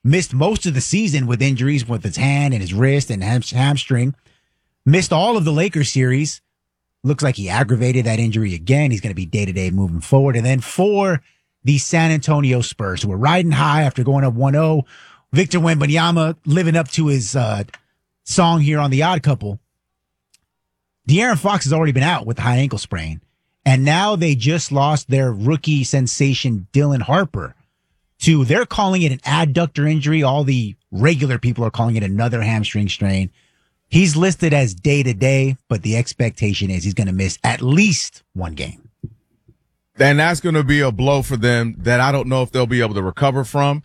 missed most of the season with injuries with his hand and his wrist and hamstring. Missed all of the Lakers series. Looks like he aggravated that injury again. He's going to be day-to-day moving forward. And then for the San Antonio Spurs, who are riding high after going up 1-0, Victor Wembanyama living up to his song here on The Odd Couple. De'Aaron Fox has already been out with a high ankle sprain. And now they just lost their rookie sensation, Dylan Harper, to, they're calling it an adductor injury. All the regular people are calling it another hamstring strain. He's listed as day-to-day, but the expectation is he's going to miss at least one game. And that's going to be a blow for them that I don't know if they'll be able to recover from.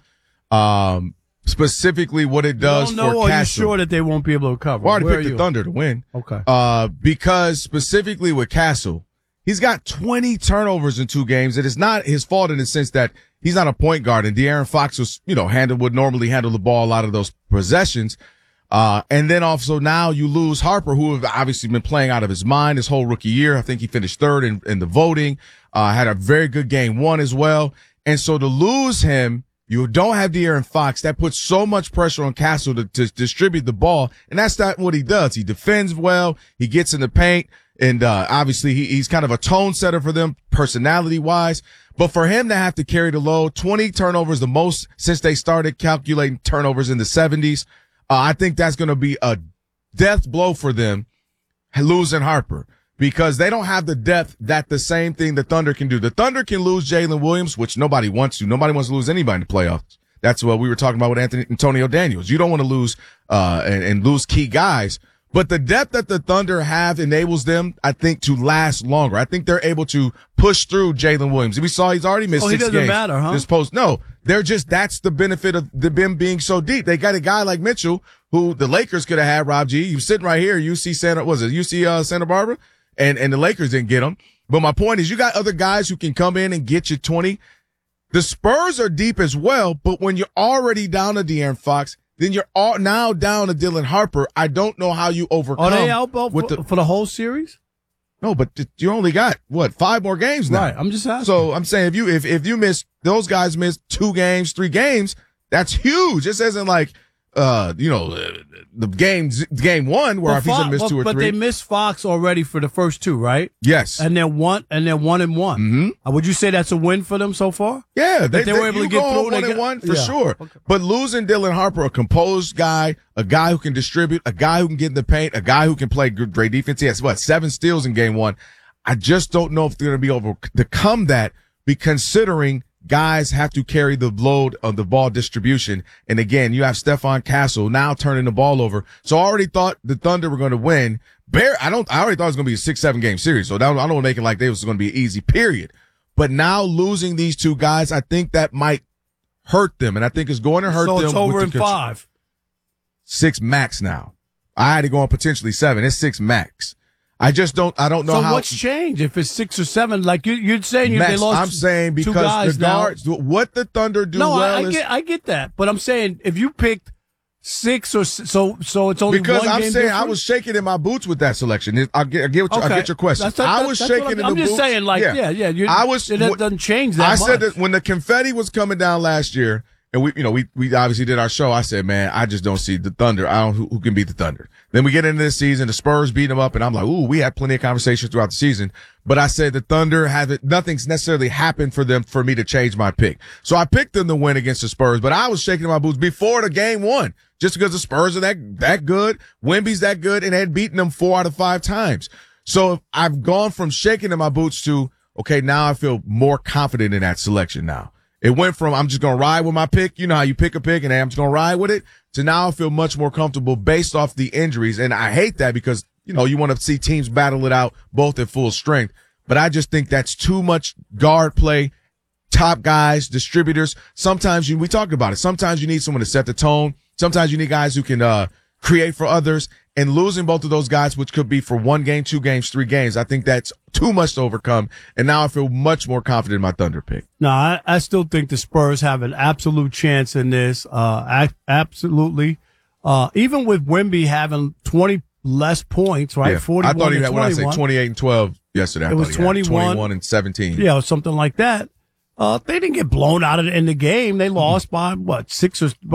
Specifically what it does for Castle. Are you sure that they won't be able to recover? Well, I already picked the Thunder to win. Okay. Because specifically with Castle, he's got 20 turnovers in 2 games. It is not his fault in the sense that he's not a point guard, and De'Aaron Fox was, would normally handle the ball a lot of those possessions. And then also now you lose Harper, who have obviously been playing out of his mind his whole rookie year. I think he finished third in the voting, had a very good game 1 as well. And so to lose him, you don't have De'Aaron Fox. That puts so much pressure on Castle to distribute the ball. And that's not what he does. He defends well. He gets in the paint. And, obviously he's kind of a tone setter for them personality wise. But for him to have to carry the load, 20 turnovers, the most since they started calculating turnovers in the 70s. I think that's going to be a death blow for them, losing Harper, because they don't have the depth that the same thing the Thunder can do. The Thunder can lose Jalen Williams, which nobody wants to. Nobody wants to lose anybody in the playoffs. That's what we were talking about with Antonio Daniels. You don't want to lose, and lose key guys. But the depth that the Thunder have enables them, I think, to last longer. I think they're able to push through Jalen Williams. We saw he's already missed 6 games. He doesn't matter, huh? No, that's the benefit of them being so deep. They got a guy like Mitchell, who the Lakers could have had, Rob G. You sitting right here, UC Santa Barbara? And the Lakers didn't get him. But my point is, you got other guys who can come in and get you 20. The Spurs are deep as well, but when you're already down to De'Aaron Fox, then you're all now down to Dylan Harper. I don't know how you overcome. Are they out for the whole series? No, but you only got 5 more games now. Right. I'm just asking. So I'm saying if you miss, those guys miss 2 games, 3 games, that's huge. This isn't like the game 1 where if he's gonna miss 2 or 3. But they missed Fox already for the first 2, right? Yes. And they're 1-1. Mm-hmm. Would you say that's a win for them so far? Yeah, they were able to get through 1-1 for sure. Okay. But losing Dylan Harper, a composed guy, a guy who can distribute, a guy who can get in the paint, a guy who can play great defense. He has 7 steals in game 1. I just don't know if they're going to be able to come that, considering guys have to carry the load of the ball distribution. And again, you have Stephon Castle now turning the ball over. So I already thought the Thunder were going to win. I already thought it was going to be a 6-7 game series. So I don't make it like it was going to be an easy period. But now losing these 2 guys, I think that might hurt them. And I think it's going to hurt them. So it's over in 5. 6 max now. I had to go on potentially 7. It's 6 max. I don't know how. So what's changed if it's 6 or 7? Like you're saying, Max, they lost. I'm saying because the guards, what the Thunder do I get that, but I'm saying if you picked 6 or so it's only because one I'm game saying difference? I was shaking in my boots with that selection. I get your question. I was shaking in the boots. I'm just saying, it doesn't change that much. I said that when the confetti was coming down last year. And we obviously did our show. I said, man, I just don't see the Thunder. I don't who can beat the Thunder. Then we get into this season, the Spurs beat them up, and I'm like, ooh, we had plenty of conversations throughout the season. But I said the Thunder nothing's necessarily happened for them for me to change my pick. So I picked them to win against the Spurs, but I was shaking in my boots before the game 1, just because the Spurs are that good, Wemby's that good, and had beaten them 4 out of 5 times. So I've gone from shaking in my boots to, okay, now I feel more confident in that selection now. It went from I'm just going to ride with my pick. You know how you pick a pick and I'm just going to ride with it, to now I feel much more comfortable based off the injuries. And I hate that because, you want to see teams battle it out both at full strength. But I just think that's too much guard play, top guys, distributors. Sometimes we talked about it. Sometimes you need someone to set the tone. Sometimes you need guys who can create for others. And losing both of those guys, which could be for 1 game, 2 games, 3 games, I think that's too much to overcome. And now I feel much more confident in my Thunder pick. No, I still think the Spurs have an absolute chance in this. Absolutely. Even with Wemby having 20 less points, right? Yeah. 41 I thought he had, when I said 28 and 12 yesterday, it was 21 and 17. Yeah, or something like that. They didn't get blown out in the game. They lost by 6 or